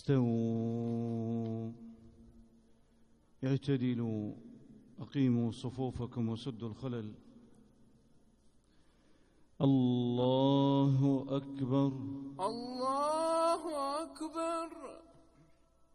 استووا اعتدلوا أقيموا صفوفكم وسدوا الخلل. الله أكبر الله أكبر.